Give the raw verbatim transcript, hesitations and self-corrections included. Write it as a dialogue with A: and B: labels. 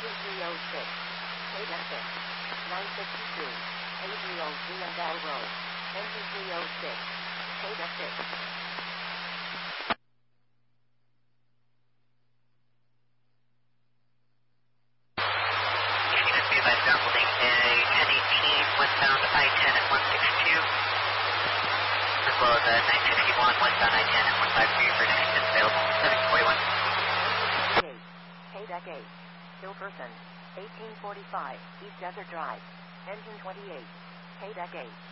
A: Engine three oh six. K D E C. nine fifty-two. A three oh three on Bell Road. Engine three oh six. K D E C.
B: Unit B by downloading a ten eighteen westbound I ten at one sixty-two, as well as a nine sixty-one westbound I ten at one fifty-three for next is available. seven forty-one.
A: K D E C eight. Hilperson. eighteen forty-five East Desert Drive. Engine twenty-eight. K D E C eight.